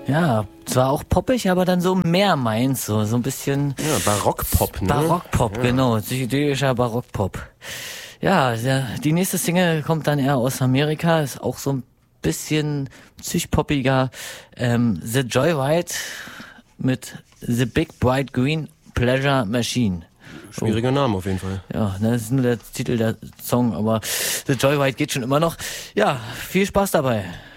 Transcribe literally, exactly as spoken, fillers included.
Ja, zwar auch poppig, aber dann so mehr meins, so, so ein bisschen... Ja, Barockpop, ne? Barockpop, ja. genau, psychedelischer Barockpop. Ja, der, die nächste Single kommt dann eher aus Amerika, ist auch so ein bisschen psychpoppiger. Ähm, The Joyride mit The Big Bright Green Pleasure Machine. Schwieriger Name auf jeden Fall. Ja, ne, das ist nur der Titel der Song, aber The Joyride geht schon immer noch. Ja, viel Spaß dabei.